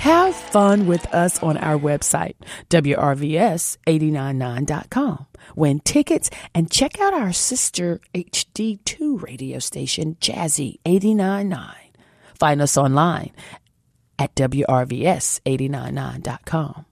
Have fun with us on our website, WRVS899.com. Win tickets and check out our sister HD2 radio station, Jazzy 89.9. Find us online at WRVS899.com.